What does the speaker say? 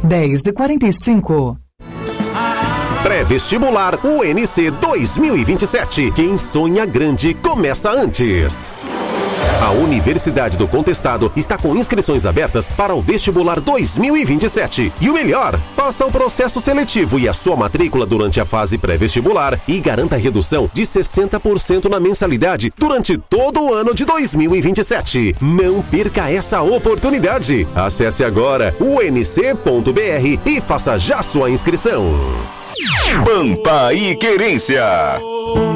10h45. Pré-vestibular UNC 2027. Quem sonha grande começa antes. A Universidade do Contestado está com inscrições abertas para o vestibular 2027. E o melhor, faça o processo seletivo e a sua matrícula durante a fase pré-vestibular e garanta redução de 60% na mensalidade durante todo o ano de 2027. Não perca essa oportunidade. Acesse agora unc.br e faça já sua inscrição. Pampa e Querência.